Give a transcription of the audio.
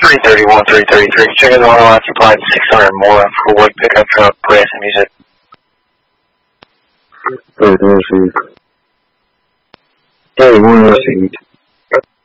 331, 333. Check in the auto occupied 600 more for wood pickup truck, play some music. Hey, one receipt.